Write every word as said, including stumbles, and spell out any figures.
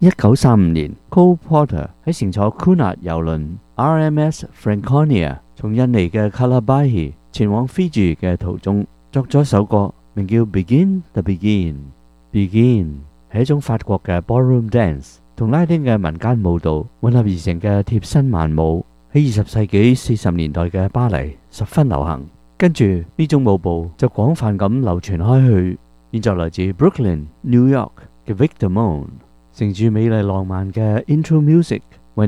一九三五年 Cole Porter 喺乘坐 Cunard 郵輪 R M S Franconia 從印尼嘅 Calabahi 前往 Fiji 嘅途中，作咗一首歌，名叫 Begin the Begin。Begin 係一種法國嘅 ballroom dance，同拉丁嘅民間舞蹈混合而成嘅貼身慢舞，喺二十世紀四十年代嘅巴黎十分流行。跟住呢種舞步就廣泛咁流傳開去。現在來自 Brooklyn、New York 嘅 Victor Moan， 乘住美麗浪漫嘅 intro music。